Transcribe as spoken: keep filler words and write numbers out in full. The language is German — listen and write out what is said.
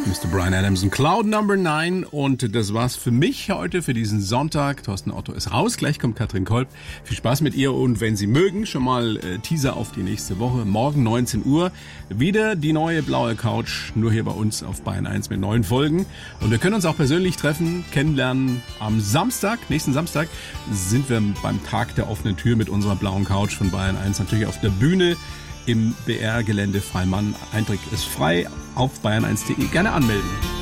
Mister Bryan Adams und Cloud Number neun. Und das war's für mich heute, für diesen Sonntag. Thorsten Otto ist raus, gleich kommt Katrin Kolb. Viel Spaß mit ihr und wenn Sie mögen, schon mal äh, Teaser auf die nächste Woche. Morgen neunzehn Uhr wieder die neue blaue Couch, nur hier bei uns auf Bayern eins mit neuen Folgen. Und wir können uns auch persönlich treffen, kennenlernen. Am Samstag, nächsten Samstag, sind wir beim Tag der offenen Tür mit unserer blauen Couch von Bayern eins natürlich auf der Bühne im B R-Gelände Freimann. Eintritt ist frei auf bayern eins punkt de. Gerne anmelden.